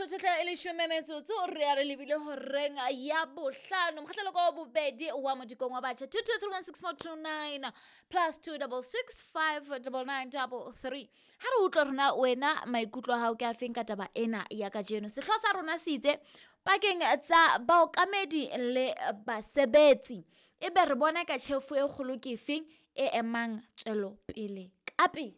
Mothetla e le 10 metsotso re a re lebile horeng ya bohlano mokgahlelo ka bobedi wa modikong wa batjha 22316429 +266599933 ha re utlwa rona wena maikutlo a hao ke afeng ka taba ena ya kajeno. Sehloho sa rona se itse pakeng tsa baokamedi le basebetsi ebe re bona ka tjhefu e kgolo ke efeng e emang tswelo pele ka pele.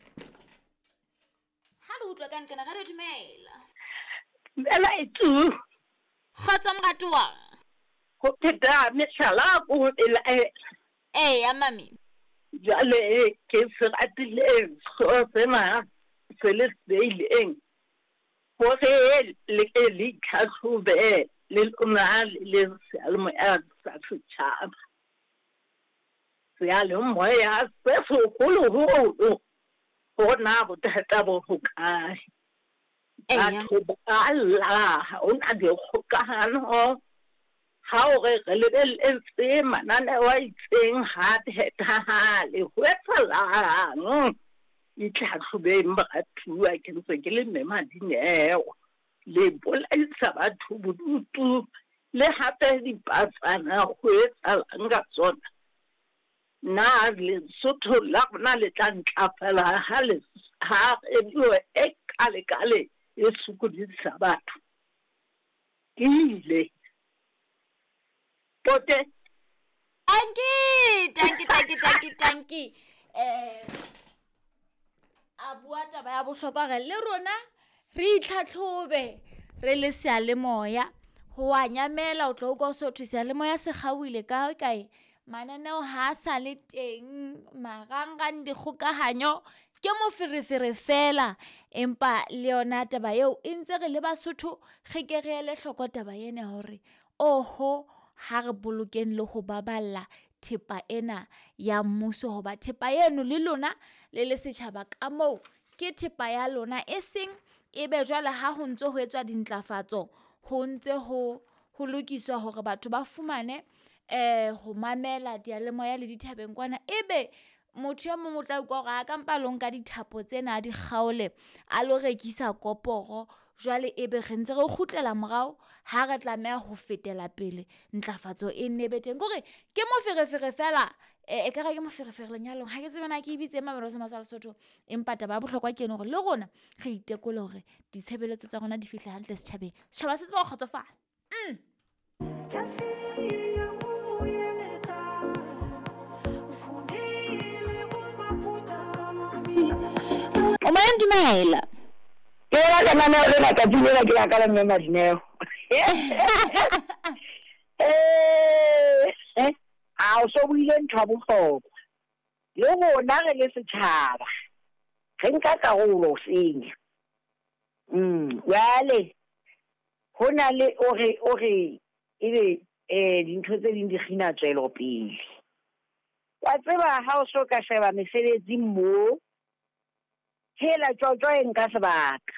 Ha re utlwa ka nkana ga re dumela Ela itu kgotsa moratuwa go pheta meshala go ela ya mami jale ke se atile so sena se le seileng gore le ke le tlhatlhobe le lona le sealmo ya sa tshaba ya le moya se so golo bona bothata bo go kae Allah ona di kgokahano ha o re lebeletse manane wa itseng ha phethahale ho etsalang e tlhatlhobeng batho ke ntse ke le Mmadineo le bolaisa batho bodutu le hape dipatsana ho etsalang ka tsona na le sotho la bona le tla ntlafala ha le ha e kale esukudisa batho ile pote tanki a bua taba ya bohlokwa re le rona re itlhatlhobe re le sealemoya ho wa nyamela o tlo go so thusa le moya se gawile ka kae mananeo ha sa le teng marangang dikgokahanyo ke moferefere fela empa le yona taba eo e ntse re le Basotho ge ke re le hloko taba ena hore oho ha re bolokeng le go baballa thepa ena ya mmuso hoba thepa eno le lona le setjhaba ka moo ke thepa ya lona e seng ebe jwale ha ho ntse ho etswa dintlafatso ho ntse ho lokiswa hore batho ba fumane ho mamela dialemoya le dithabeng kwana ebe motho ya mongwe o tla utlwa gore a ka mpa lonka dithapo tsena di kgaole a lo rekisa koporo jwale ebe re ntse re kgutlela morao ha re tlameha ho fetela pele ntlafatso e nne beteng gore ke moferefere fela e ka ga ke moferefere lenyalong ha ke tsebana ke ibitse mamelo se masala Sotho empa taba ya bohlokwa ke ene gore le rona re itekole hore ditshebeletso tsa rona di fihle hantle setjhabeng setjhaba se tseba go kgotsofala o mo dumela ke ra kana na re ka tsile ke la ka le Mmadineo a o so buile ntwa bohlokwa le bona re le setjhaba re nka karolo senya wale hona le ore ebe dintho tse ding di gina tswelo pele wa tseba ha o so ka sheba mesebetsi mo hela tsotso e nka sebaka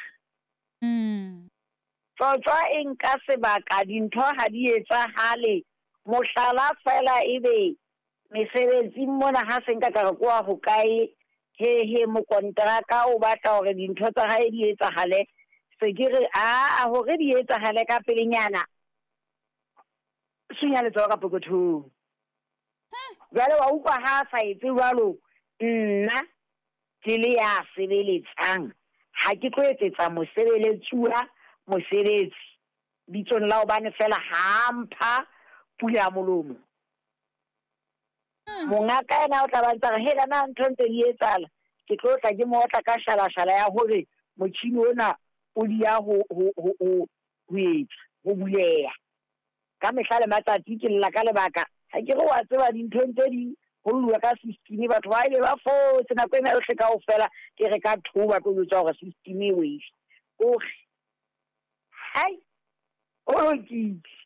tsotso e nka sebaka dintho ha di etsahale mohlala fela ebe mesebetsi mona ha se nka ka kwa ho kae he mo kontraka o batla hore dintho tsa hae di etsahale se ke re a hore di etsahale ka pelenyana sunya le tswa ka pokotho jwale wa utlwa ha sa etse jwalo nna ke le ya sebeletsang ha ke tlo etsetsa mosebetsi bitsong la obane fela hampha pula molomo mongaka ena o tla ba ntse he lana ntho ntse di etsala ke tlo tla ke mo tla ka shala ya hore motšhini ona o dia ho buleya ka mehlale matsatsi ke lla ka lebaka ha ke re wa tseba dintho ntse di ho lwa ka system batho ba ile ba fotse na kwena re ka o fela ke re ka thoba go tswa gore system e we o hai o ki